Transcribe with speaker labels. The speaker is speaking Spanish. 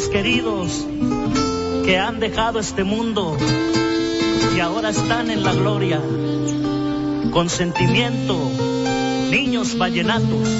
Speaker 1: seres queridos que han dejado este mundo y ahora están en la gloria. Con sentimiento, niños vallenatos.